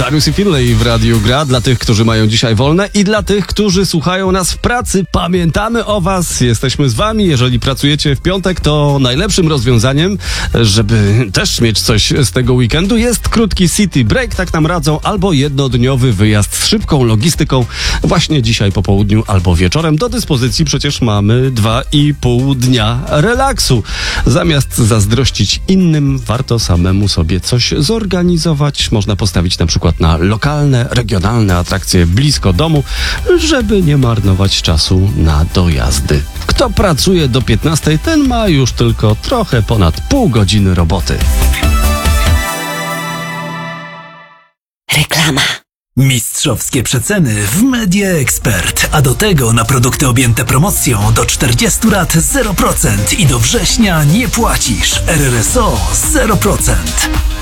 Darius i Finlay w radiu gra dla tych, którzy mają dzisiaj wolne i dla tych, którzy słuchają nas w pracy. Pamiętamy o was, jesteśmy z wami. Jeżeli pracujecie w piątek, to najlepszym rozwiązaniem, żeby też mieć coś z tego weekendu, jest krótki city break, tak nam radzą, albo jednodniowy wyjazd z szybką logistyką właśnie dzisiaj po południu albo wieczorem. Do dyspozycji przecież mamy 2,5 dnia relaksu. Zamiast zazdrościć innym, warto samemu sobie coś zorganizować. Można postawić na przykład na lokalne, regionalne atrakcje blisko domu, żeby nie marnować czasu na dojazdy. Kto pracuje do 15, ten ma już tylko trochę ponad pół godziny roboty. Reklama. Mistrzowskie przeceny w Media Expert, a do tego na produkty objęte promocją do 40 lat 0% i do września nie płacisz. RRSO 0%.